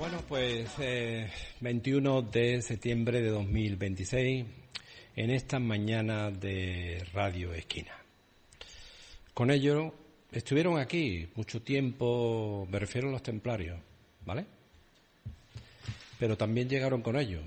Bueno, pues 21 de septiembre de 2026, en esta mañana de Radio Esquina. Con ello estuvieron aquí mucho tiempo, me refiero a los templarios, ¿vale? Pero también llegaron con ellos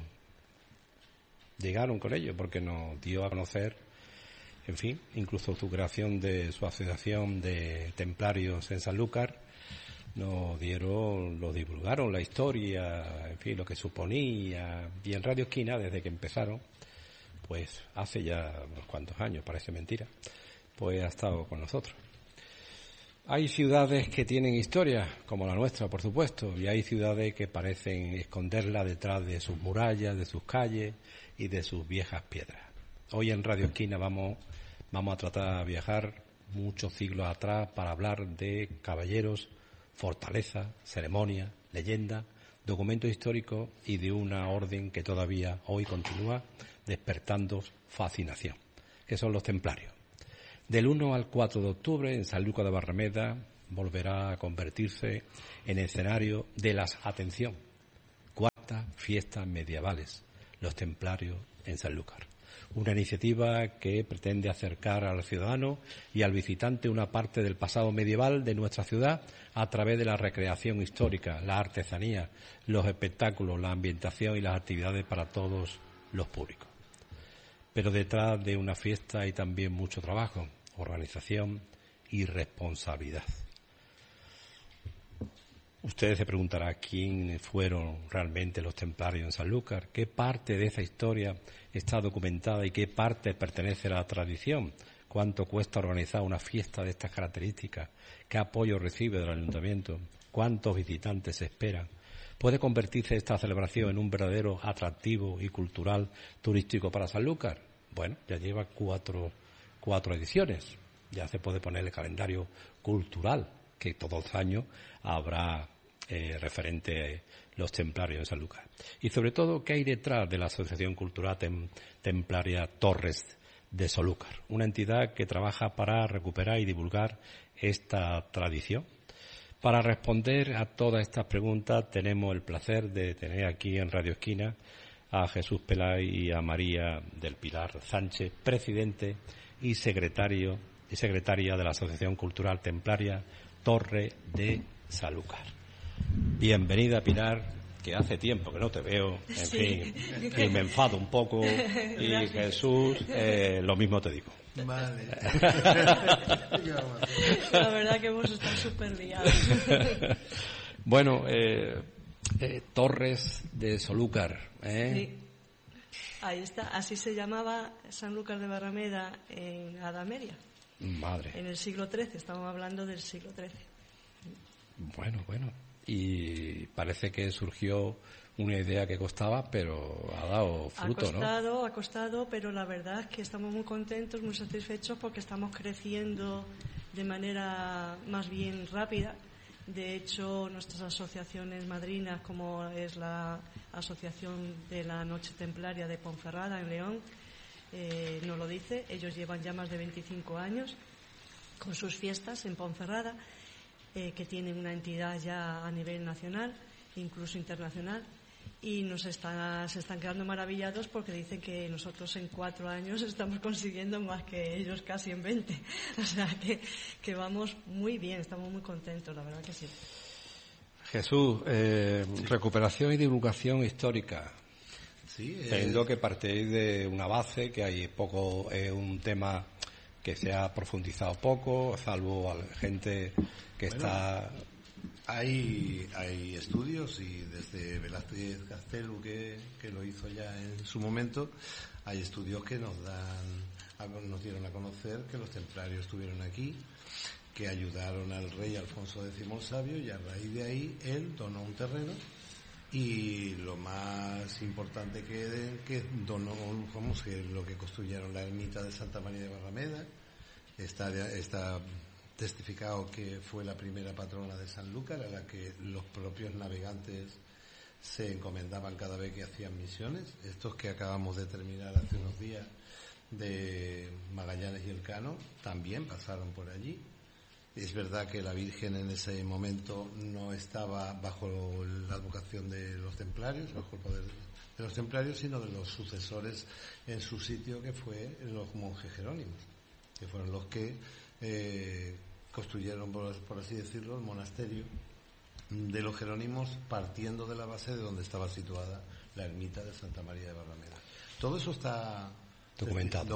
porque nos dio a conocer, en fin, incluso su creación de su asociación de templarios en Sanlúcar. Nos divulgaron la historia, en fin, lo que suponía. Y en Radio Esquina, desde que empezaron, pues hace ya unos cuantos años, parece mentira, pues ha estado con nosotros. Hay ciudades que tienen historia, como la nuestra, por supuesto, y hay ciudades que parecen esconderla detrás de sus murallas, de sus calles y de sus viejas piedras. Hoy en Radio Esquina vamos a tratar de viajar muchos siglos atrás para hablar de caballeros, fortaleza, ceremonia, leyenda, documentos históricos y de una orden que todavía hoy continúa despertando fascinación, que son los templarios. Del 1 al 4 de octubre en Sanlúcar de Barrameda volverá a convertirse en escenario de las, atención, cuartas fiestas medievales, los templarios en Sanlúcar. Una iniciativa que pretende acercar al ciudadano y al visitante una parte del pasado medieval de nuestra ciudad a través de la recreación histórica, la artesanía, los espectáculos, la ambientación y las actividades para todos los públicos. Pero detrás de una fiesta hay también mucho trabajo, organización y responsabilidad. Ustedes se preguntarán quiénes fueron realmente los templarios en Sanlúcar, qué parte de esa historia está documentada y qué parte pertenece a la tradición, cuánto cuesta organizar una fiesta de estas características, qué apoyo recibe del ayuntamiento, cuántos visitantes se esperan. ¿Puede convertirse esta celebración en un verdadero atractivo y cultural turístico para Sanlúcar? Bueno, ya lleva cuatro ediciones, ya se puede poner el calendario cultural, que todos los años habrá referente a los templarios en Sanlúcar. Y sobre todo, ¿qué hay detrás de la Asociación Cultural Templaria Torres de Sanlúcar? Una entidad que trabaja para recuperar y divulgar esta tradición. Para responder a todas estas preguntas tenemos el placer de tener aquí en Radio Esquina a Jesús Pelay y a María del Pilar Sánchez, presidente y secretaria de la Asociación Cultural Templaria Torre de Sanlúcar. Bienvenida, Pilar, que hace tiempo que no te veo, en fin, y me enfado un poco, y Jesús, lo mismo te digo. Vale. La verdad que hemos estado súper liados. Bueno, Torres de Sanlúcar, Sí. Ahí está, así se llamaba Sanlúcar de Barrameda en la Edad Media. Madre. En el siglo XIII, estamos hablando del siglo XIII. Bueno. Y parece que surgió una idea que costaba, pero ha dado fruto, ¿no? Ha costado, pero la verdad es que estamos muy contentos, muy satisfechos porque estamos creciendo de manera más bien rápida. De hecho, nuestras asociaciones madrinas, como es la Asociación de la Noche Templaria de Ponferrada, en León, nos lo dice. Ellos llevan ya más de 25 años con sus fiestas en Ponferrada, que tienen una entidad ya a nivel nacional, incluso internacional, y se están quedando maravillados porque dicen que nosotros en 4 años estamos consiguiendo más que ellos casi en 20. O sea que vamos muy bien, estamos muy contentos, la verdad que sí. Jesús, recuperación y divulgación histórica. Sí, Teniendo que partir de una base que hay poco, es un tema que se ha profundizado poco, salvo a la gente que está... Hay estudios, y desde Velázquez Castelu, que lo hizo ya en su momento, hay estudios que nos dieron a conocer que los templarios estuvieron aquí, que ayudaron al rey Alfonso X el Sabio, y a raíz de ahí él donó un terreno, y lo más importante que donó, que lo que construyeron la ermita de Santa María de Barrameda. Está testificado que fue la primera patrona de Sanlúcar, a la que los propios navegantes se encomendaban cada vez que hacían misiones. Estos que acabamos de terminar hace unos días de Magallanes y Elcano también pasaron por allí, Es verdad que la Virgen en ese momento no estaba bajo la advocación de los templarios, bajo el poder de los templarios, sino de los sucesores en su sitio, que fue los monjes jerónimos, que fueron los que construyeron, por así decirlo, el monasterio de los jerónimos, partiendo de la base de donde estaba situada la ermita de Santa María de Barrameda. Todo eso está documentado.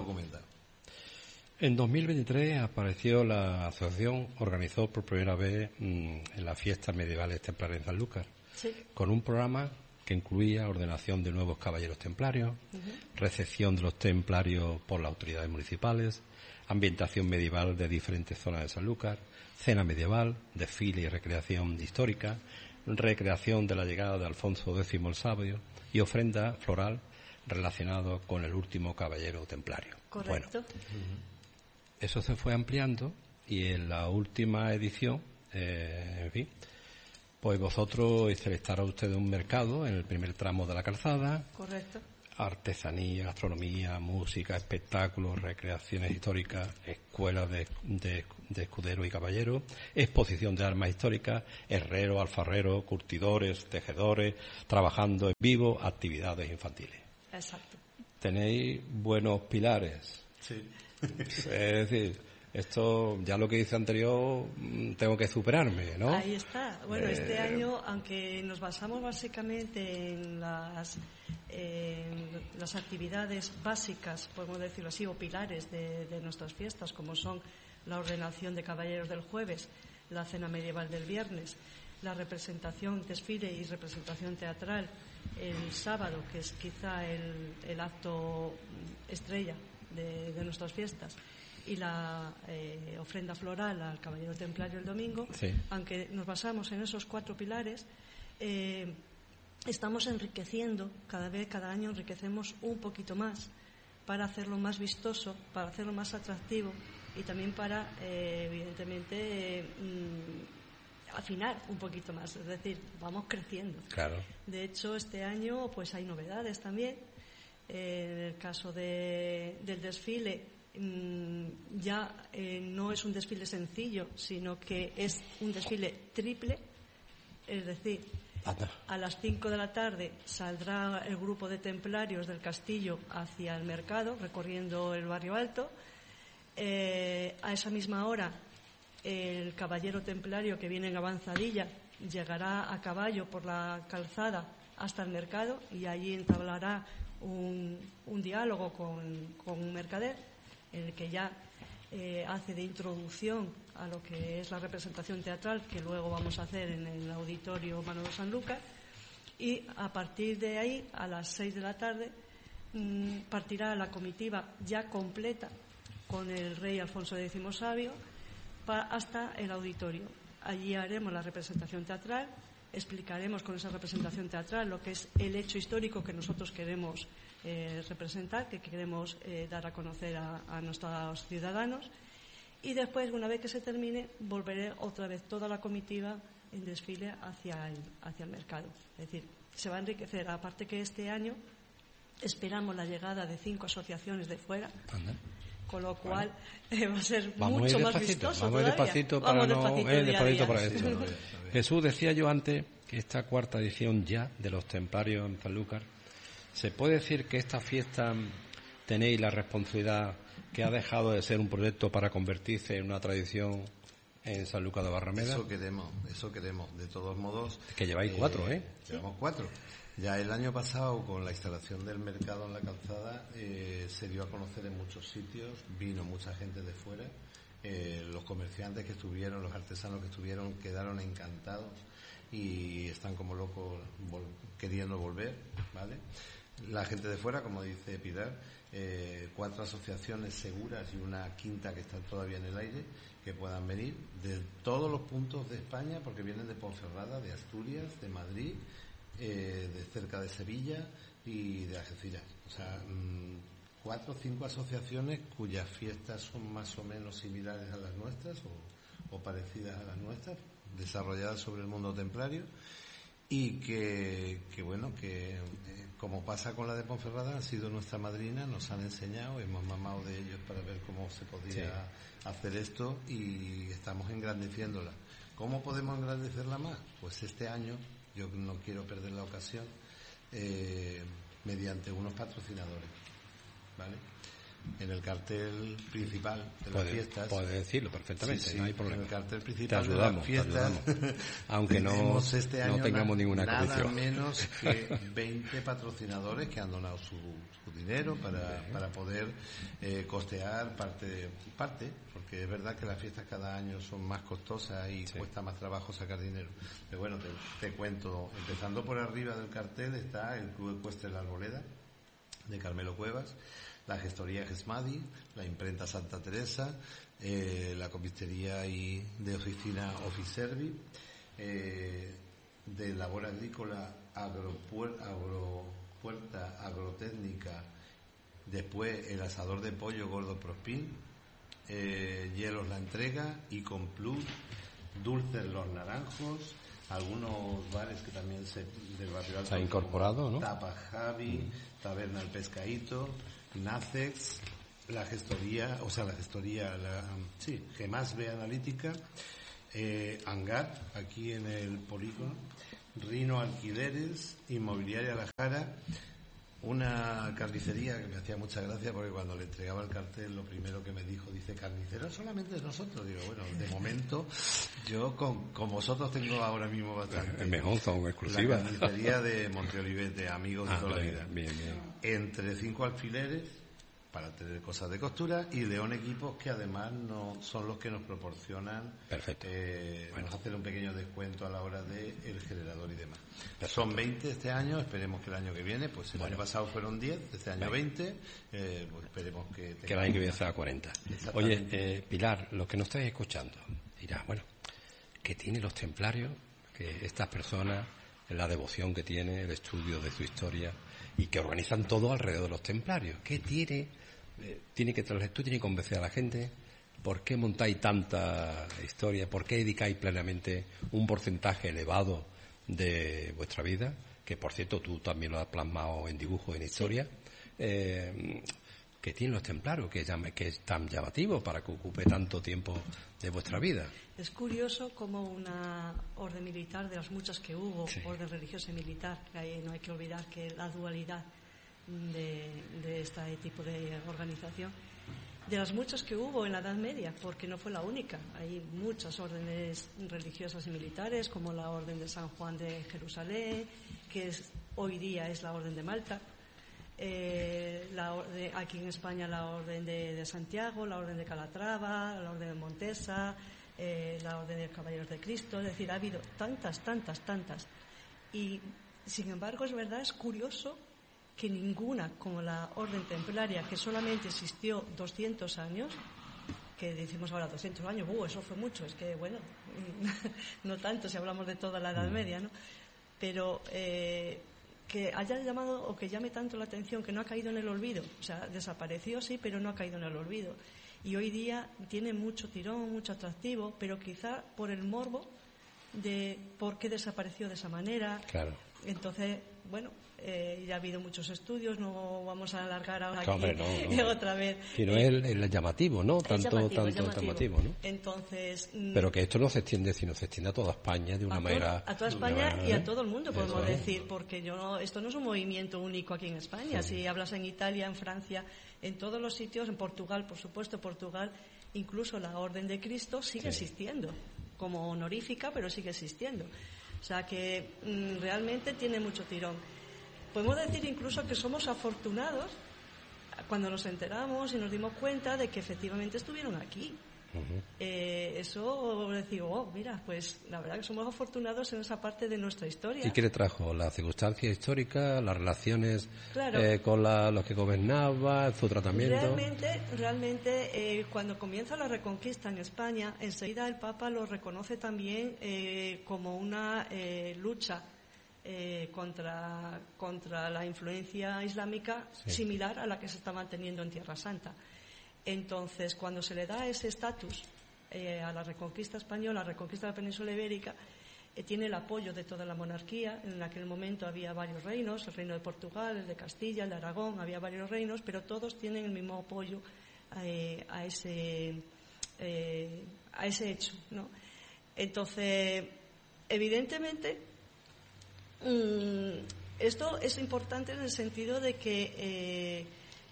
En 2023 apareció la asociación, organizó por primera vez en las fiestas medievales templarias en Sanlúcar, sí, con un programa que incluía ordenación de nuevos caballeros templarios, recepción de los templarios por las autoridades municipales, ambientación medieval de diferentes zonas de Sanlúcar, cena medieval, desfile y recreación histórica, recreación de la llegada de Alfonso X el Sabio y ofrenda floral relacionado con el último caballero templario. Correcto. Bueno, eso se fue ampliando y en la última edición, en fin, pues vosotros instalaron ustedes un mercado en el primer tramo de la calzada. Correcto. Artesanía, gastronomía, música, espectáculos, recreaciones históricas, escuelas de escuderos y caballeros, exposición de armas históricas, herreros, alfarreros, curtidores, tejedores, trabajando en vivo, actividades infantiles. Exacto. Tenéis buenos pilares. Sí. Es decir, esto, ya lo que dice anterior, tengo que superarme, ¿no? Ahí está. Bueno, este año, aunque nos basamos básicamente en las actividades básicas, podemos decirlo así, o pilares de nuestras fiestas, como son la ordenación de caballeros del jueves, la cena medieval del viernes, la representación, desfile y representación teatral el sábado, que es quizá el acto estrella de nuestras fiestas, y la ofrenda floral al caballero templario el domingo. Sí. Aunque nos basamos en esos 4 pilares, estamos enriqueciendo, cada año enriquecemos un poquito más para hacerlo más vistoso, para hacerlo más atractivo y también para, evidentemente, afinar un poquito más, es decir, vamos creciendo. Claro. De hecho, este año pues hay novedades también. En el caso del desfile, ya no es un desfile sencillo, sino que es un desfile triple, es decir, a las 5 de la tarde saldrá el grupo de templarios del castillo hacia el mercado, recorriendo el barrio alto. A esa misma hora, el caballero templario que viene en avanzadilla llegará a caballo por la calzada hasta el mercado y allí entablará un diálogo con un mercader, en el que ya hace de introducción a lo que es la representación teatral que luego vamos a hacer en el auditorio Manolo Sanlúcar, y a partir de ahí, a las 6 de la tarde, partirá la comitiva ya completa con el rey Alfonso X Sabio hasta el auditorio. Allí haremos la representación teatral, explicaremos con esa representación teatral lo que es el hecho histórico que nosotros queremos representar, que queremos dar a conocer a nuestros ciudadanos, y después, una vez que se termine, volveré otra vez toda la comitiva en desfile hacia el mercado. Es decir, se va a enriquecer. Aparte que este año esperamos la llegada de 5 asociaciones de fuera. Anda. Con lo cual va a ser vamos mucho más vistoso. Vamos despacito para despacito para esto. Jesús, decía yo antes que esta 4ª edición ya de los templarios en Sanlúcar, ¿se puede decir que esta fiesta tenéis la responsabilidad que ha dejado de ser un proyecto para convertirse en una tradición en Sanlúcar de Barrameda? Eso queremos. De todos modos... Es que lleváis 4, ¿eh? Llevamos 4. Ya el año pasado, con la instalación del mercado en la calzada, se dio a conocer en muchos sitios, vino mucha gente de fuera, los comerciantes que estuvieron, los artesanos que estuvieron, quedaron encantados y están como locos queriendo volver, ¿vale? La gente de fuera, como dice Pilar, 4 asociaciones seguras y una 5ª que está todavía en el aire, que puedan venir de todos los puntos de España, porque vienen de Ponferrada, de Asturias, de Madrid, de cerca de Sevilla y de Algeciras. O sea, 4 o 5 asociaciones cuyas fiestas son más o menos similares a las nuestras o parecidas a las nuestras, desarrolladas sobre el mundo templario, y que como pasa con la de Ponferrada, han sido nuestra madrina, nos han enseñado, hemos mamado de ellos para ver cómo se podía hacer esto y estamos engrandeciéndola. ¿Cómo podemos engrandecerla más? Pues este año, yo no quiero perder la ocasión, mediante unos patrocinadores, ¿vale? En el cartel principal de las fiestas. Puedes decirlo perfectamente, sí, no hay problema. En el cartel principal te ayudamos, de las fiestas. Aunque no tengamos ninguna nada condición. menos que 20 patrocinadores que han donado su dinero para poder costear parte, porque es verdad que las fiestas cada año son más costosas y cuesta más trabajo sacar dinero. Pero bueno, te cuento, empezando por arriba del cartel está el Club Ecuestre La Arboleda, de Carmelo Cuevas, la gestoría Gesmadi, la imprenta Santa Teresa, la copistería de oficina Ofiservi, de labor agrícola Agropuerta Agrotécnica, después el asador de pollo Gordo Prospín, Hielos La Entrega, Icon Plus, Dulces Los Naranjos, algunos bares que también del barrio alto se ha incorporado, ¿no? Tapa Javi, Taberna El Pescadito, Nacex, la gestoría, Gemas B Analítica, Hangar, aquí en el polígono, Rino Alquileres, Inmobiliaria La Jara, una carnicería que me hacía mucha gracia porque cuando le entregaba el cartel lo primero que me dijo, dice, carnicero solamente nosotros. Digo, bueno, de momento yo con vosotros tengo ahora mismo bastante. Mejor son exclusivas. La carnicería de Monteolivete, amigos de toda la vida. Bien. Entre 5 alfileres para tener cosas de costura y León Equipos, que además no son los que nos proporcionan. Perfecto. Nos hacen un pequeño descuento a la hora del generador y demás. Perfecto. Son 20 este año, esperemos que el año que viene, pues el año pasado fueron 10, este año 20, pues esperemos que el año que viene será 40. Oye, Pilar, los que nos estáis escuchando, dirás, bueno, ¿qué tienen los templarios? Que estas personas, la devoción que tiene, el estudio de su historia y que organizan todo alrededor de los templarios. ¿Qué tiene? Tiene que convencer a la gente. ¿Por qué montáis tanta historia? ¿Por qué dedicáis plenamente un porcentaje elevado de vuestra vida? Que, por cierto, tú también lo has plasmado en dibujo, en historia. ¿Qué tienen los templarios que es tan llamativo para que ocupe tanto tiempo de vuestra vida? Es curioso como una orden militar, de las muchas que hubo, orden religiosa y militar, que no hay que olvidar que la dualidad de este tipo de organización, de las muchas que hubo en la Edad Media, porque no fue la única. Hay muchas órdenes religiosas y militares, como la Orden de San Juan de Jerusalén, que hoy día es la Orden de Malta, aquí en España la Orden de Santiago, la Orden de Calatrava, la Orden de Montesa, la Orden de Caballeros de Cristo. Es decir, ha habido tantas. Y, sin embargo, es curioso que ninguna, como la Orden Templaria, que solamente existió 200 años, que decimos ahora 200 años, eso fue mucho, es que, bueno, no tanto si hablamos de toda la Edad Media, ¿no? Pero que haya llamado o que llame tanto la atención, que no ha caído en el olvido. O sea, desapareció, sí, pero no ha caído en el olvido. Y hoy día tiene mucho tirón, mucho atractivo, pero quizá por el morbo de por qué desapareció de esa manera. Claro. Entonces, bueno, ya ha habido muchos estudios, no vamos a alargar ahora aquí otra vez. Pero es el llamativo, ¿no? Tanto llamativo, ¿no? Entonces, pero que esto no se extiende, sino se extiende a toda España de una manera... A toda España y a todo el mundo, podemos decir, porque esto no es un movimiento único aquí en España. Sí. Si hablas en Italia, en Francia, en todos los sitios, en Portugal, por supuesto, incluso la Orden de Cristo sigue existiendo, como honorífica, pero sigue existiendo. O sea que realmente tiene mucho tirón. Podemos decir incluso que somos afortunados cuando nos enteramos y nos dimos cuenta de que efectivamente estuvieron aquí. Eso digo, mira, pues la verdad que somos afortunados en esa parte de nuestra historia. ¿Y qué le trajo? ¿La circunstancia histórica, las relaciones claro. Con los que gobernaba, su tratamiento? Realmente cuando comienza la Reconquista en España, enseguida el Papa lo reconoce también como una lucha contra la influencia islámica similar a la que se está manteniendo en Tierra Santa. Entonces, cuando se le da ese estatus a la Reconquista española, a la Reconquista de la península ibérica, tiene el apoyo de toda la monarquía. En aquel momento había varios reinos, el reino de Portugal, el de Castilla, el de Aragón, había varios reinos, pero todos tienen el mismo apoyo a ese hecho, ¿no? Entonces, evidentemente, esto es importante en el sentido de que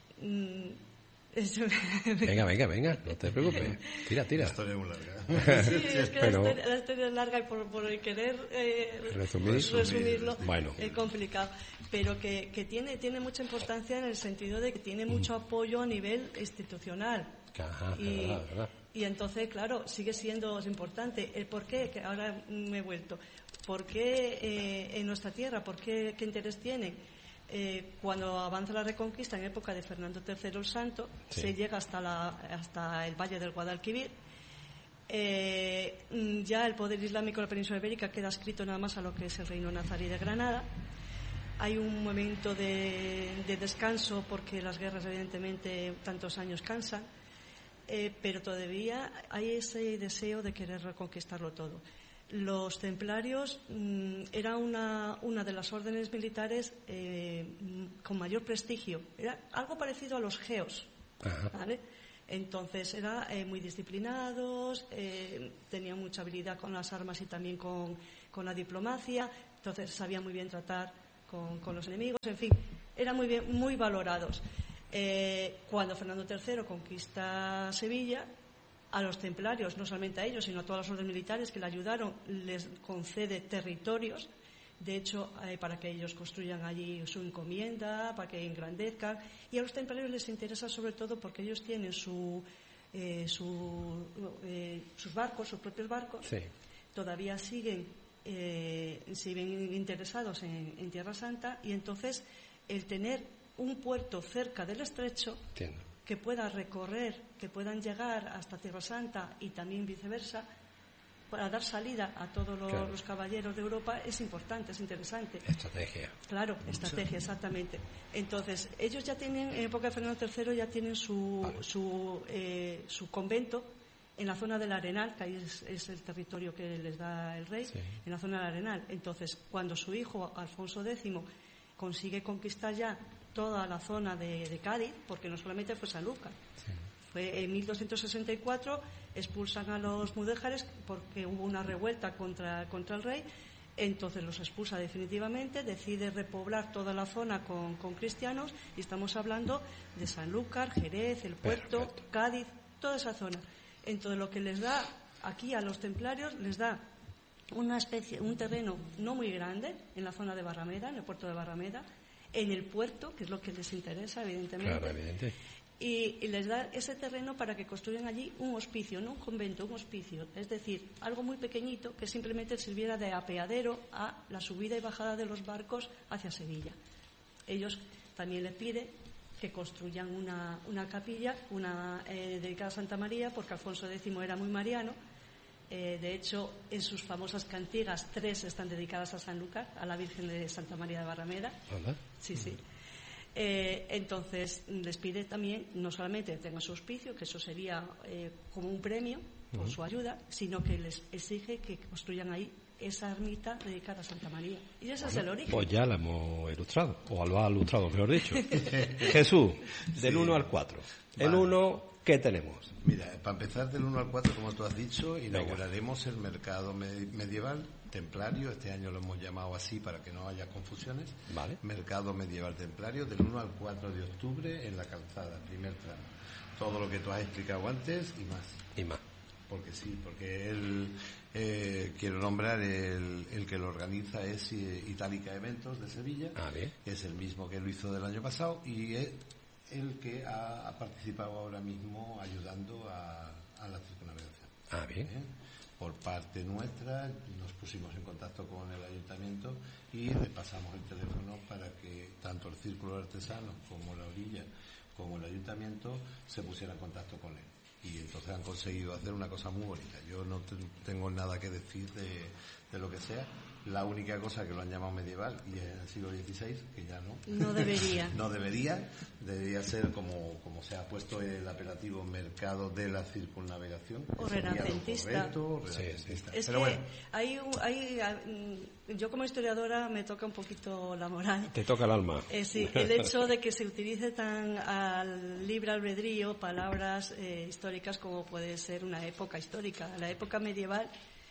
Venga, no te preocupes. Tira. La historia es muy larga. Sí, es que la historia es larga y por el querer resumirlo es complicado. Pero que tiene mucha importancia en el sentido de que tiene mucho apoyo a nivel institucional. Ajá, Y entonces, claro, sigue siendo importante. ¿El por qué? Que ahora me he vuelto. ¿Por qué en nuestra tierra? ¿Por qué? ¿Qué interés tienen? Cuando avanza la Reconquista, en época de Fernando III el Santo, se llega hasta el Valle del Guadalquivir. Ya el poder islámico de la península ibérica queda adscrito nada más a lo que es el reino nazarí de Granada. Hay un momento de descanso porque las guerras, evidentemente, tantos años cansan, pero todavía hay ese deseo de querer reconquistarlo todo. Los templarios era una de las órdenes militares con mayor prestigio. Era algo parecido a los geos, ¿vale? Entonces eran muy disciplinados, tenían mucha habilidad con las armas y también con la diplomacia. Entonces sabían muy bien tratar con los enemigos. En fin, eran muy valorados. Cuando Fernando III conquista Sevilla, a los templarios, no solamente a ellos, sino a todas las órdenes militares que le ayudaron, les concede territorios, de hecho, para que ellos construyan allí su encomienda, para que engrandezcan. Y a los templarios les interesa sobre todo porque ellos tienen sus barcos, sus propios barcos, todavía siguen interesados en Tierra Santa, y entonces el tener un puerto cerca del estrecho que pueda recorrer, que puedan llegar hasta Tierra Santa y también viceversa, para dar salida a todos los caballeros de Europa, es importante, es interesante. Estrategia. Claro, estrategia, exactamente. Entonces, ellos ya tienen, en época de Fernando III, ya tienen su convento en la zona del Arenal, que ahí es el territorio que les da el rey, en la zona del Arenal. Entonces, cuando su hijo, Alfonso X, consigue conquistar ya toda la zona de Cádiz, porque no solamente fue Sanlúcar. Fue en 1264, expulsan a los mudéjares porque hubo una revuelta contra el rey. Entonces los expulsa definitivamente, decide repoblar toda la zona con cristianos, y estamos hablando de Sanlúcar, Jerez, el Puerto, Cádiz, toda esa zona. Entonces lo que les da aquí a los templarios, les da un terreno no muy grande en la zona de Barrameda, en el puerto de Barrameda, en el puerto, que es lo que les interesa, evidentemente. Claro, evidente. Y les da ese terreno para que construyan allí un hospicio, no un convento, un hospicio. Es decir, algo muy pequeñito que simplemente sirviera de apeadero a la subida y bajada de los barcos hacia Sevilla. Ellos también les piden que construyan una capilla, dedicada a Santa María, porque Alfonso X era muy mariano. De hecho, en sus famosas cantigas, 3 están dedicadas a Sanlúcar, a la Virgen de Santa María de Barrameda. ¿Verdad? Sí. Entonces les pide también no solamente que tengan su hospicio, que eso sería como un premio por su ayuda, sino que les exige que construyan ahí esa ermita dedicada a Santa María. Y ese es el origen. Pues ya la hemos ilustrado, o lo ha ilustrado, mejor dicho. Jesús, del 1 al 4. Vale. El 1, ¿qué tenemos? Mira, para empezar del 1 al 4, como tú has dicho, inauguraremos el mercado medieval templario. Este año lo hemos llamado así para que no haya confusiones. Vale. Mercado medieval templario del 1 al 4 de octubre en la calzada, primer tramo. Todo lo que tú has explicado antes y más. Y más. Porque sí, porque él, quiero nombrar, el que lo organiza es Itálica Eventos de Sevilla, es el mismo que lo hizo del año pasado, y es el que ha participado ahora mismo ayudando a la circunnavegación. Bien. Por parte nuestra nos pusimos en contacto con el ayuntamiento y le pasamos el teléfono para que tanto el Círculo de Artesanos como la orilla como el ayuntamiento se pusieran en contacto con él. Y entonces han conseguido hacer una cosa muy bonita. Yo no tengo nada que decir de lo que sea, La única cosa que lo han llamado medieval y en el siglo XVI, que ya no. No debería. No debería ser como se ha puesto el apelativo mercado de la circunnavegación. O renacentista. Renacentista. Es pero que bueno. yo como historiadora me toca un poquito la moral. Te toca el alma. Sí, el hecho de que se utilice tan al libre albedrío palabras históricas como puede ser una época histórica. La época medieval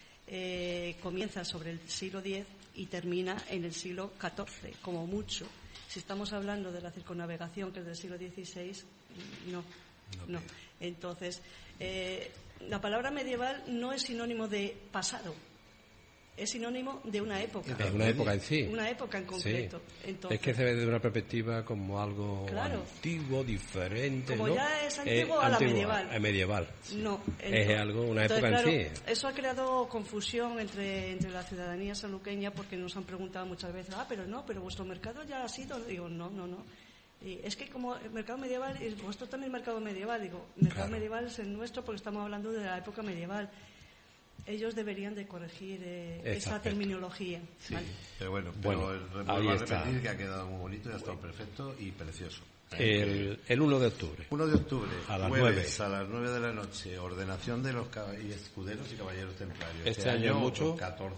comienza sobre el siglo X y termina en el siglo XIV, como mucho. Si estamos hablando de la circunnavegación, que es del siglo XVI, no. Entonces, la palabra medieval no es sinónimo de pasado, es sinónimo de una época. De una época en sí. Una época en concreto. Sí. Entonces, es que se ve desde una perspectiva como algo antiguo, diferente. Como ¿no? ya es antiguo a la medieval. Medieval. Sí. No. Es algo, una época claro, en sí. Eso ha creado confusión entre la ciudadanía sanluqueña porque nos han preguntado muchas veces, pero vuestro mercado ya ha sido. Digo, no. Y es que como el mercado medieval, y vuestro también el mercado medieval, digo, el mercado medieval es el nuestro porque estamos hablando de la época medieval. Ellos deberían de corregir esa terminología. Sí, ¿vale? Pero bueno, vuelvo a repetir que ha quedado muy bonito y ha estado perfecto y precioso. El 1 de octubre. 1 de octubre, a las jueves, a las 9 de la noche, ordenación de los escuderos y caballeros templarios. Este año mucho.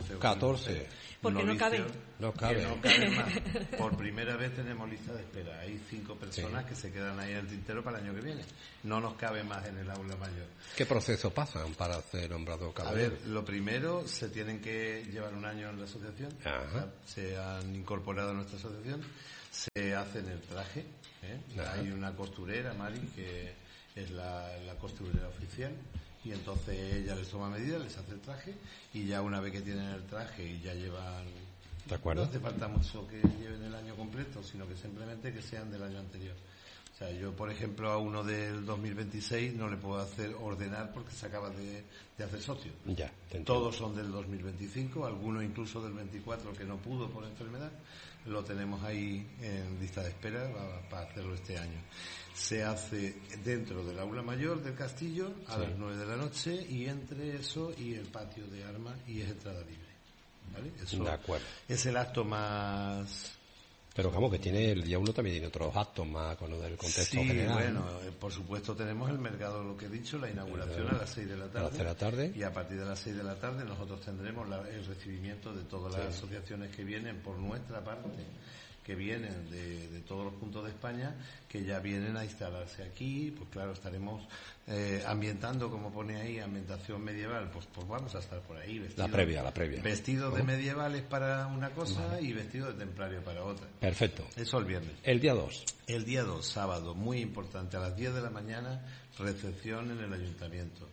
14. Porque no caben. No caben más. Por primera vez tenemos lista de espera. Hay 5 personas que se quedan ahí en el tintero para el año que viene. No nos cabe más en el aula mayor. ¿Qué proceso pasan para ser nombrado caballero? A ver, lo primero, se tienen que llevar un año en la asociación. O sea, se han incorporado a nuestra asociación. Se hacen el traje. Hay una costurera, Mari, que es la costurera oficial, y entonces ella les toma medidas, les hace el traje, y ya una vez que tienen el traje y ya llevan... ¿De acuerdo? No hace falta mucho que lleven el año completo, sino que simplemente que sean del año anterior. O sea, yo, por ejemplo, a uno del 2026 no le puedo hacer ordenar porque se acaba de hacer socio. Ya, todos son del 2025, algunos incluso del 24 que no pudo por enfermedad. Lo tenemos ahí en lista de espera para hacerlo este año. Se hace dentro del aula mayor del castillo a las 9 de la noche y entre eso y el patio de armas y es entrada libre. ¿Vale? Eso de acuerdo. Es el acto más... Pero vamos, que tiene el día 1 también tiene otros actos más con lo del contexto general. Bueno, por supuesto tenemos el mercado, lo que he dicho, la inauguración a las 6 de la tarde. A las 6 de la tarde. Y a partir de las 6 de la tarde nosotros tendremos el recibimiento de todas las asociaciones que vienen por nuestra parte, que vienen de todos los puntos de España, que ya vienen a instalarse aquí. Pues claro, estaremos ambientando, como pone ahí, ambientación medieval, pues vamos a estar por ahí. La previa. Vestido de medievales para una cosa y vestido de templario para otra. Perfecto. Eso el viernes. El día 2. El día 2, sábado, muy importante, a las 10 de la mañana, recepción en el ayuntamiento.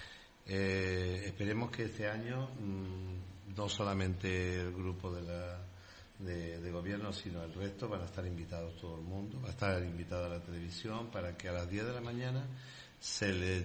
Esperemos que este año no solamente el grupo de gobierno, sino el resto, van a estar invitados todo el mundo, va a estar invitada la televisión para que a las 10 de la mañana se le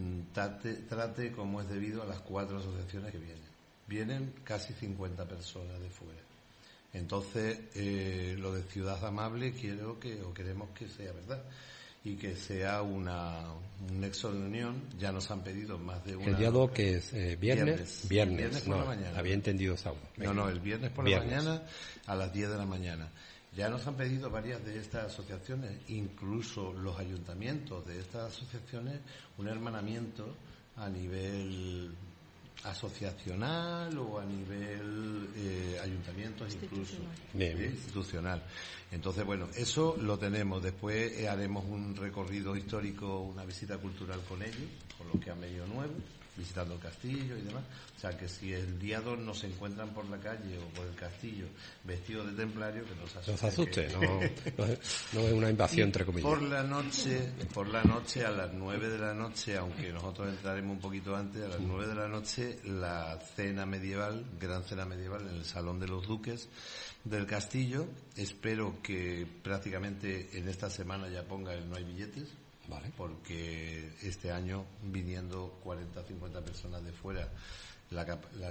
trate como es debido a las 4 asociaciones que vienen. Vienen casi 50 personas de fuera. Entonces, lo de Ciudad Amable queremos que sea verdad y que sea un nexo de unión. Ya nos han pedido más de una... El día 2 que es viernes por la mañana. Había entendido sábado. No, el viernes por la mañana a las 10 de la mañana. Ya nos han pedido varias de estas asociaciones, incluso los ayuntamientos de estas asociaciones, un hermanamiento a nivel asociacional o a nivel ayuntamientos incluso institucional. Entonces, bueno, eso lo tenemos. Después haremos un recorrido histórico, una visita cultural con ellos, con los que han venido nuevos, visitando el castillo y demás. O sea, que si el día 2 nos encuentran por la calle o por el castillo vestidos de templario, que nos asuste. No es una invasión, entre comillas. Por la noche a las 9 de la noche, aunque nosotros entraremos un poquito antes, a las 9 de la noche, la cena medieval, gran cena medieval en el Salón de los Duques del Castillo. Espero que prácticamente en esta semana ya ponga el no hay billetes. Vale. Porque este año, viniendo 40 o 50 personas de fuera, la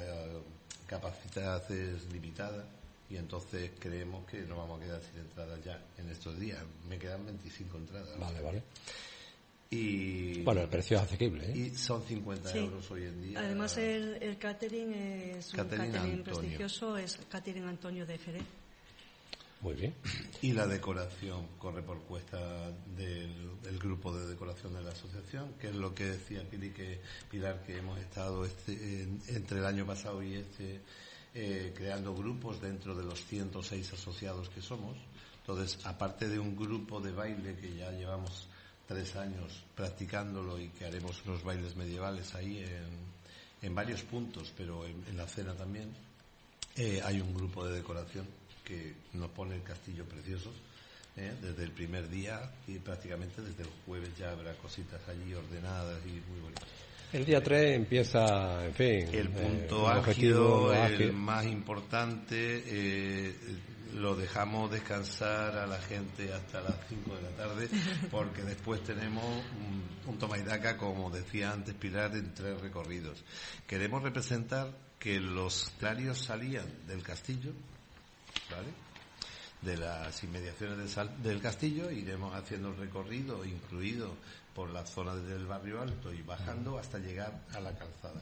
capacidad es limitada y entonces creemos que nos vamos a quedar sin entradas ya en estos días. Me quedan 25 entradas. Vale. Y Bueno, el precio es asequible, ¿eh? Y son 50 euros hoy en día. Además, el catering es un catering prestigioso, es catering Antonio de Jerez. Muy bien. Y la decoración corre por cuesta del grupo de decoración de la asociación, que es lo que decía Pilar, que hemos estado entre el año pasado y creando grupos dentro de los 106 asociados que somos. Entonces, aparte de un grupo de baile que ya llevamos 3 años practicándolo y que haremos unos bailes medievales ahí en varios puntos, pero en la cena también, hay un grupo de decoración que nos pone el castillo precioso desde el primer día, y prácticamente desde el jueves ya habrá cositas allí ordenadas y muy bonitas. El día 3 empieza, en fin, el punto álgido, el más importante. Lo dejamos descansar a la gente hasta las 5 de la tarde, porque después tenemos un toma y daca, como decía antes Pilar, en 3 recorridos. Queremos representar que los templarios salían del castillo, ¿vale?, de las inmediaciones del castillo. Iremos haciendo el recorrido incluido por la zona del barrio alto y bajando hasta llegar a la calzada.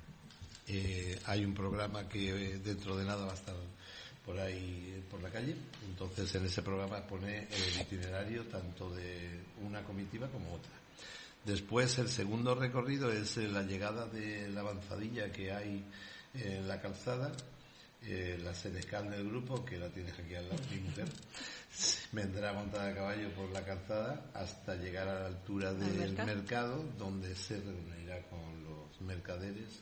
Hay un programa que dentro de nada va a estar por ahí, por la calle. Entonces, en ese programa pone el itinerario tanto de una comitiva como otra. Después, el segundo recorrido es la llegada de la avanzadilla que hay en la calzada. La senescal del grupo, que la tienes aquí al lado, mi mujer, vendrá montada a caballo por la calzada hasta llegar a la altura del mercado, donde se reunirá con los mercaderes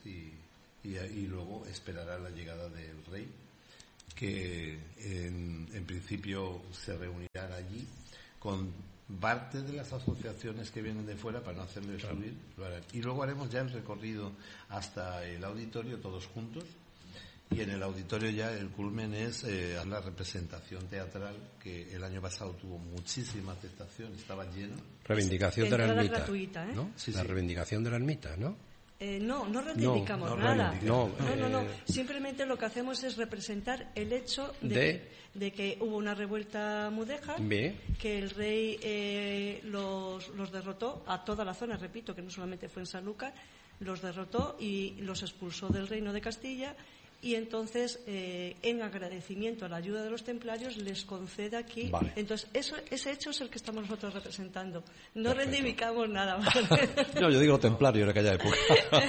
y luego esperará la llegada del rey, que en principio se reunirán allí con parte de las asociaciones que vienen de fuera para no hacerles subir. Y luego haremos ya el recorrido hasta el auditorio todos juntos. Y en el auditorio ya el culmen es la representación teatral, que el año pasado tuvo muchísima aceptación, estaba lleno. Reivindicación de la ermita, gratuita, ¿eh? ¿no? Sí, la reivindicación de la ermita, ¿no? No reivindicamos nada. No. Simplemente lo que hacemos es representar el hecho de que hubo una revuelta mudéjar, que el rey los derrotó a toda la zona, repito, que no solamente fue en Sanlúcar, los derrotó y los expulsó del reino de Castilla. Y entonces, en agradecimiento a la ayuda de los templarios, les concede aquí. Vale. Entonces, ese hecho es el que estamos nosotros representando. No reivindicamos nada más. No, yo digo templarios en aquella época.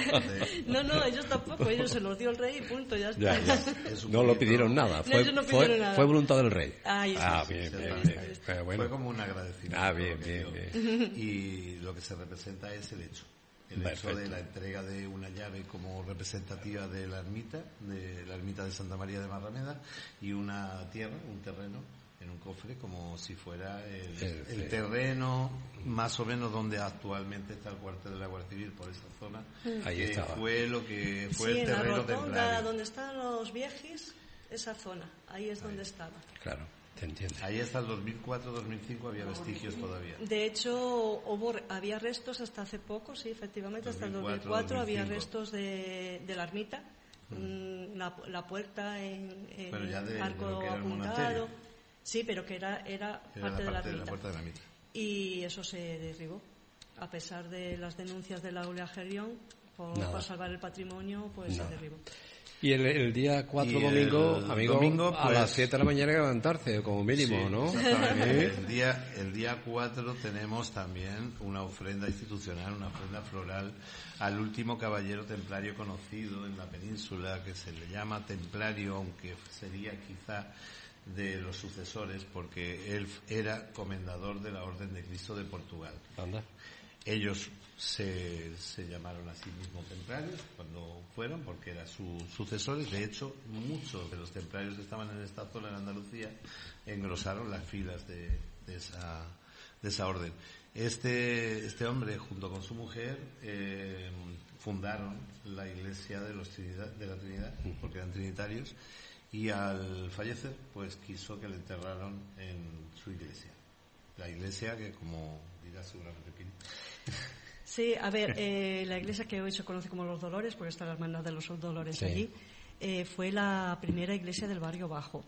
No, ellos tampoco. Ellos se los dio el rey y punto, ya está. Ya. No lo pidieron nada. Fue voluntad del rey. Bien. Bueno. Fue como un agradecimiento. Bien. Y lo que se representa es el hecho. El hecho de la entrega de una llave como representativa de la ermita de Santa María de Barrameda, y una tierra, un terreno en un cofre, como si fuera el terreno más o menos donde actualmente está el cuartel de la Guardia Civil, por esa zona. Ahí estaba. Fue lo que fue el terreno templario. En la rotonda donde están los viejis, esa zona, ahí es donde estaba. Claro. Te entiendo. Ahí hasta el 2004, 2005 había vestigios todavía. De hecho, había restos hasta hace poco, sí, efectivamente, hasta el 2004 había restos de la ermita, la puerta en arco apuntado. Sí, pero que era parte de la ermita. Y eso se derribó. A pesar de las denuncias de Laura Gerión por salvar el patrimonio, pues se derribó. Y el día 4, domingo, a las 7 de la mañana hay que levantarse, como mínimo, sí, ¿no? Exactamente. El día 4 tenemos también una ofrenda institucional, una ofrenda floral al último caballero templario conocido en la península, que se le llama templario, aunque sería quizá de los sucesores, porque él era comendador de la Orden de Cristo de Portugal. Anda. Ellos se llamaron a sí mismos templarios cuando fueron, porque eran sus sucesores. De hecho, muchos de los templarios que estaban en esta zona, en Andalucía, engrosaron las filas de esa orden. Este hombre, junto con su mujer, fundaron la iglesia de la Trinidad, porque eran trinitarios, y al fallecer, pues quiso que le enterraran en su iglesia. La iglesia que, como dirá seguramente Pini. Sí, a ver, la iglesia que hoy se conoce como Los Dolores, porque está la hermandad de los Dolores allí, fue la primera iglesia del barrio bajo.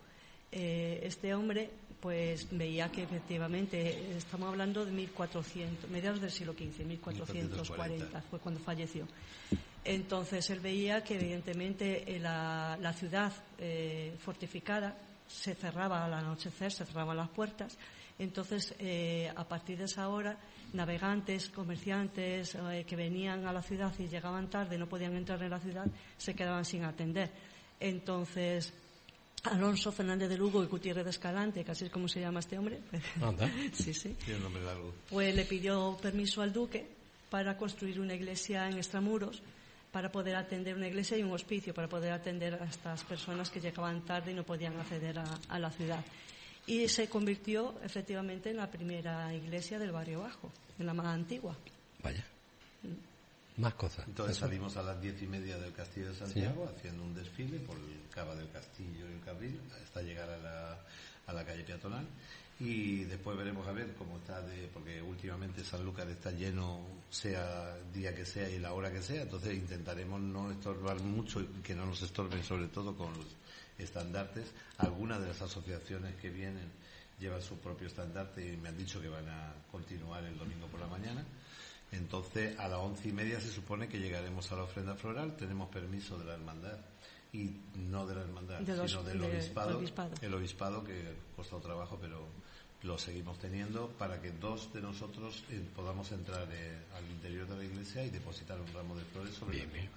este hombre pues veía que efectivamente estamos hablando de 1400, mediados del siglo XV, 1440 fue cuando falleció. Entonces él veía que evidentemente la ciudad fortificada se cerraba al anochecer, se cerraban las puertas. Entonces, a partir de esa hora, navegantes, comerciantes que venían a la ciudad y llegaban tarde, no podían entrar en la ciudad, se quedaban sin atender. Entonces, Alonso Fernández de Lugo y Gutiérrez de Escalante, que así es como se llama este hombre, sí. Tiene un nombre largo. Pues le pidió permiso al duque para construir una iglesia en Extramuros, para poder atender una iglesia y un hospicio, para poder atender a estas personas que llegaban tarde y no podían acceder a la ciudad. Y se convirtió efectivamente en la primera iglesia del Barrio Bajo, en la más antigua. Vaya. Más cosas. Entonces salimos a las 10:30 del Castillo de Santiago, haciendo un desfile por el Cava del Castillo y el Carril hasta llegar a la calle peatonal, y después veremos a ver cómo está, porque últimamente Sanlúcar está lleno, sea día que sea y la hora que sea. Entonces intentaremos no estorbar mucho y que no nos estorben, sobre todo con los estandartes. Algunas de las asociaciones que vienen llevan su propio estandarte y me han dicho que van a continuar el domingo por la mañana. Entonces a las 11:30 se supone que llegaremos a la ofrenda floral. Tenemos permiso de la hermandad, y no de la hermandad, sino del obispado. El obispado, que ha costado trabajo, pero lo seguimos teniendo, para que 2 de nosotros podamos entrar al interior de la iglesia y depositar un ramo de flores sobre la misma.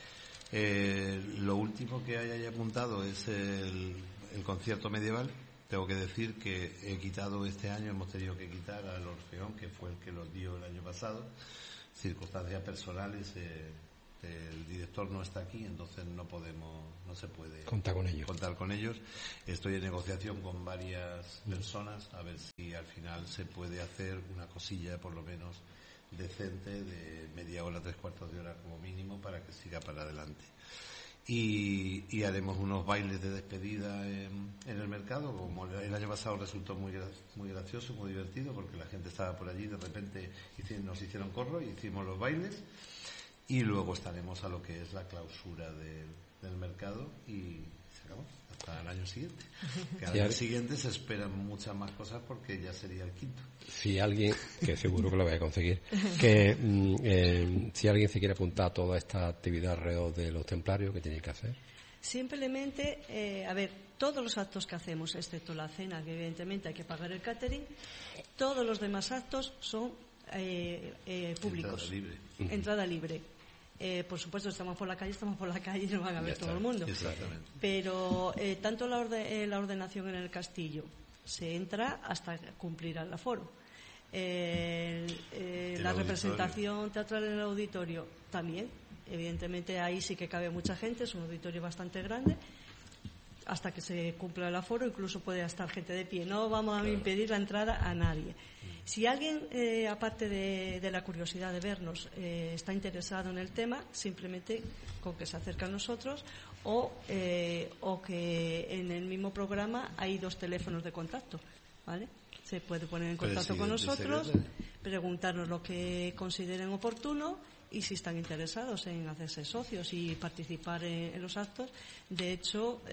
Lo último que hay ahí apuntado es el concierto medieval. Tengo que decir que he quitado este año, hemos tenido que quitar al Orfeón, que fue el que los dio el año pasado, circunstancias personales. El director no está aquí, entonces no se puede contar con ellos. Estoy en negociación con varias personas a ver si al final se puede hacer una cosilla por lo menos decente de media hora, 3/4 de hora como mínimo, para que siga para adelante. Y haremos unos bailes de despedida en el mercado, como el año pasado resultó muy gracioso, muy divertido, porque la gente estaba por allí, de repente nos hicieron corro y hicimos los bailes, y luego estaremos a lo que es la clausura del mercado, y se acabó hasta el año siguiente. Que al año siguiente se esperan muchas más cosas, porque ya sería el quinto. Si alguien, que seguro que lo voy a conseguir, que si alguien se quiere apuntar a toda esta actividad alrededor de los templarios, ¿qué tiene que hacer? Simplemente, todos los actos que hacemos, excepto la cena, que evidentemente hay que pagar el catering, todos los demás actos son públicos. Entrada libre. Por supuesto, estamos por la calle y nos van a ver todo el mundo. Exactamente. Pero tanto la ordenación en el castillo se entra hasta cumplir el aforo. La representación teatral en el auditorio también. Evidentemente ahí sí que cabe mucha gente, es un auditorio bastante grande. Hasta que se cumpla el aforo, incluso puede estar gente de pie. No vamos a impedir la entrada a nadie. Si alguien, aparte de la curiosidad de vernos, está interesado en el tema, simplemente con que se acerque a nosotros, o que en el mismo programa hay 2 teléfonos de contacto, ¿vale? Se puede poner en contacto con nosotros, preguntarnos lo que consideren oportuno, y si están interesados en hacerse socios y participar en los actos. De hecho,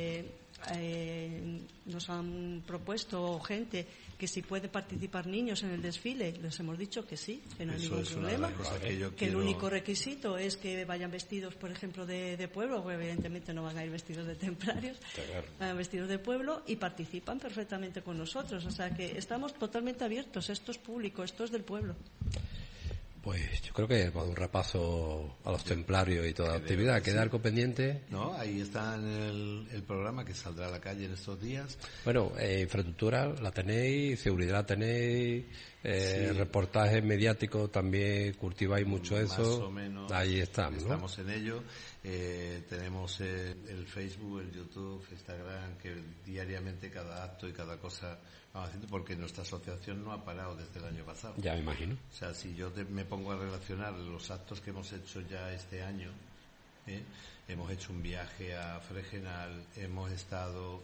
nos han propuesto gente que si puede participar niños en el desfile. Les hemos dicho que sí, que no hay ningún problema, que el único requisito es que vayan vestidos, por ejemplo, de pueblo, porque evidentemente no van a ir vestidos de templarios, van vestidos de pueblo, y participan perfectamente con nosotros. O sea que estamos totalmente abiertos. Esto es público, esto es del pueblo. Pues yo creo que con un repaso a los templarios y toda la actividad, ¿queda algo pendiente? No, ahí está en el programa que saldrá a la calle en estos días. Bueno, infraestructura la tenéis, seguridad la tenéis, reportajes mediáticos también cultiváis mucho eso. Más o menos. Ahí estamos, ¿no? Estamos en ello. Tenemos el Facebook, el YouTube, Instagram, que diariamente cada acto y cada cosa vamos haciendo, porque nuestra asociación no ha parado desde el año pasado. Ya me imagino. O sea, si yo me pongo a relacionar los actos que hemos hecho ya este año, hemos hecho un viaje a Fregenal, hemos estado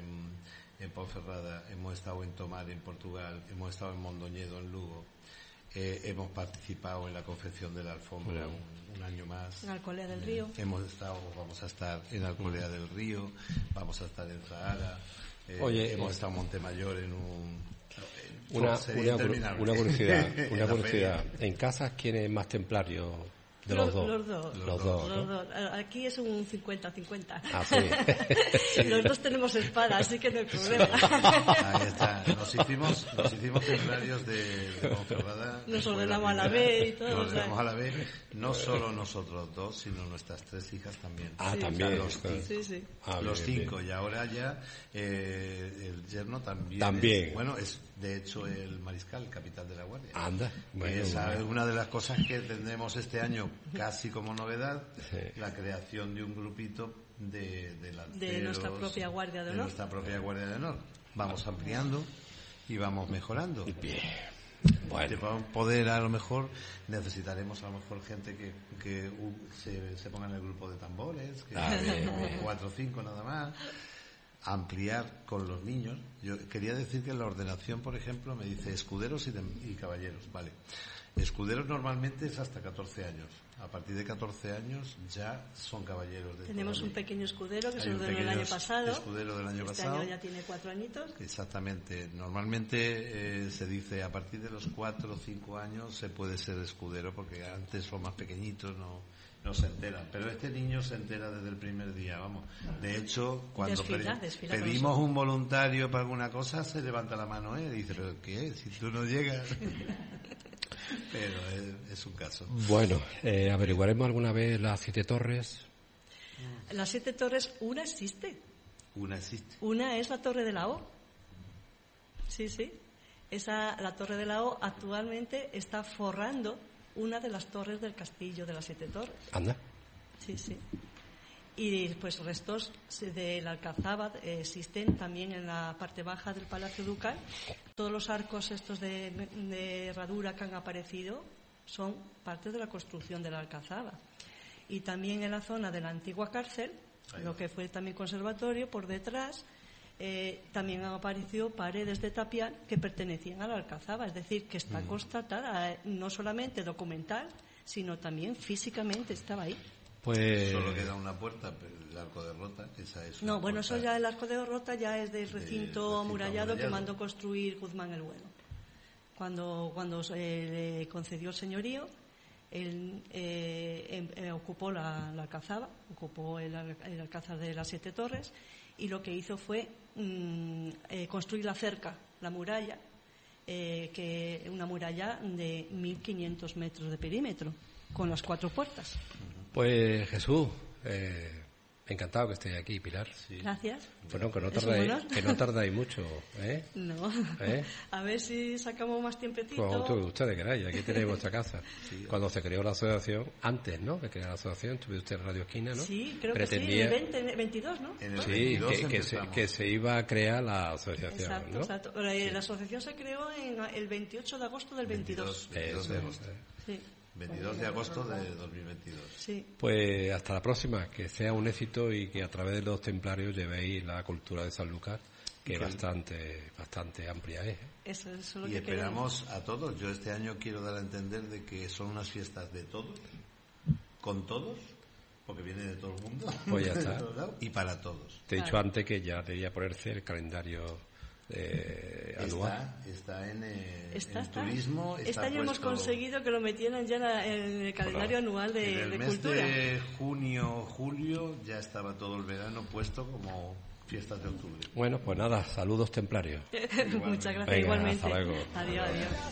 en Ponferrada, hemos estado en Tomar, en Portugal, hemos estado en Mondoñedo, en Lugo, hemos participado en la confección de la alfombra un año más. En Alcolea del Río. Vamos a estar en Alcolea del Río, vamos a estar en Zahara, hemos estado en Montemayor en una curiosidad. ¿En casa quién es más templario de los dos? Los dos. Aquí es un 50-50. Ah, sí. Los dos tenemos espada, así que no hay problema. Ahí está. Nos hicimos templarios de Ponferrada. Nos ordenamos a la vez y todo. Nos ordenamos a la vez, no solo nosotros dos, sino nuestras 3 hijas también. Ah, sí, también. Los 5. Sí. Los 5. Y ahora ya el yerno también. También. Bueno, es de hecho el mariscal, capitán de la Guardia. Anda. Bueno, esa es una de las cosas que tendremos este año casi como novedad, la creación de un grupito de lanceros, de nuestra propia Guardia de Honor. Vamos ampliando y vamos mejorando. Bien. Bueno. Para poder, a lo mejor necesitaremos gente que se ponga en el grupo de tambores, que 4 o 5 nada más. Ampliar con los niños. Yo quería decir que en la ordenación, por ejemplo, me dice escuderos y caballeros. Vale. Escuderos normalmente es hasta 14 años. A partir de 14 años ya son caballeros. Tenemos un pequeño escudero que se ordenó el año pasado. Escudero del año pasado. Año ya tiene 4 añitos. Exactamente. Normalmente se dice a partir de los 4 o 5 años se puede ser escudero, porque antes son más pequeñitos, no se enteran, pero este niño se entera desde el primer día, vamos. De hecho, cuando desfila pedimos un voluntario para alguna cosa, se levanta la mano, dice, ¿pero qué? Si tú no llegas. Pero es un caso. Bueno, averiguaremos alguna vez las 7 torres. Las 7 torres, una existe. Una existe. Una es la Torre de la O. Sí. La Torre de la O actualmente está forrando una de las torres del castillo de las 7 torres. Anda. Sí. Y pues restos de la Alcazaba existen también en la parte baja del Palacio Ducal. Todos los arcos estos de herradura que han aparecido son parte de la construcción de la Alcazaba. Y también en la zona de la antigua cárcel, lo que fue también conservatorio, por detrás también han aparecido paredes de tapial que pertenecían a la Alcazaba, es decir, que está constatada, no solamente documental, sino también físicamente estaba ahí. Pues solo queda una puerta, pero el arco de Rota, esa es una puerta. Eso ya el arco de Rota ya es del recinto amurallado que mandó construir Guzmán el Bueno. Cuando se le concedió el señorío, él ocupó la Alcazaba, ocupó el Alcázar de las 7 torres, y lo que hizo fue construir la cerca, la muralla, que una muralla de 1.500 metros de perímetro, con las 4 puertas. Pues Jesús, encantado que estéis aquí, Pilar. Sí. Gracias. Bueno, que no tardáis mucho, ¿eh? No. A ver si sacamos más tiempecito. Pues ustedes queráis, aquí tenéis vuestra casa. Sí. Cuando se creó la asociación, antes, ¿no?, de crear la asociación, tuve usted Radio Esquina, ¿no? Sí, creo que sí, en el 22, ¿no? En el 22 que se iba a crear la asociación, ¿no? Exacto. La asociación se creó el 28 de agosto del 22. 22 de agosto. Sí. 22 de agosto de 2022. Sí. Pues hasta la próxima, que sea un éxito y que a través de los templarios llevéis la cultura de Sanlúcar, que bastante amplia es. Eso es lo y que esperamos queremos. A todos. Yo este año quiero dar a entender de que son unas fiestas de todos, con todos, porque viene de todo el mundo. Pues ya está. Y para todos. Te he dicho antes que ya debería ponerse el calendario anual. Está en turismo. Este año hemos conseguido que lo metieran ya en el calendario anual de en el mes cultura. De junio, julio ya estaba todo el verano puesto como fiestas de octubre. Bueno, pues nada, saludos templarios. Muchas gracias. Venga, igualmente. Hasta luego. Adiós.